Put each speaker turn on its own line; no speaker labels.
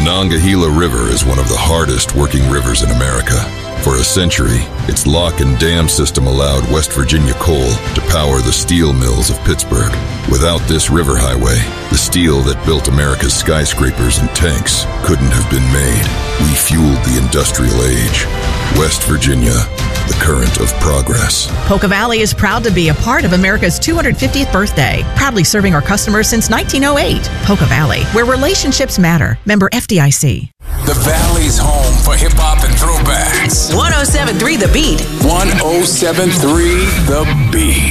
Monongahela River is one of the hardest working rivers in America. For a century, its lock and dam system allowed West Virginia coal to power the steel mills of Pittsburgh. Without this river highway, the steel that built America's skyscrapers and tanks couldn't have been made. We fueled the industrial age. West Virginia, the current of progress.
Polka Valley is proud to be a part of America's 250th birthday, proudly serving our customers since 1908. Polka Valley, where relationships matter. Member FDIC.
The Valley's home for hip-hop and throwbacks.
107.3 The Beat.
107.3 The Beat.